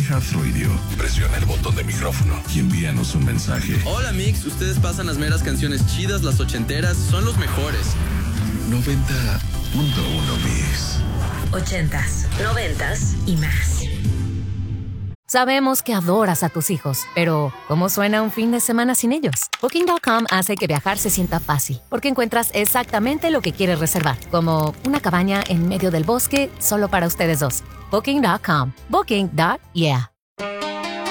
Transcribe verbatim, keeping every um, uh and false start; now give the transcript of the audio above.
iHeartRadio, presiona el botón de micrófono y envíanos un mensaje. Hola Mix, ustedes pasan las meras canciones chidas, las ochenteras, son los mejores. noventa punto uno Mix. Ochentas, noventas y más. Sabemos que adoras a tus hijos, pero ¿cómo suena un fin de semana sin ellos? Booking punto com hace que viajar se sienta fácil, porque encuentras exactamente lo que quieres reservar, como una cabaña en medio del bosque solo para ustedes dos. Booking punto com. Booking. Yeah.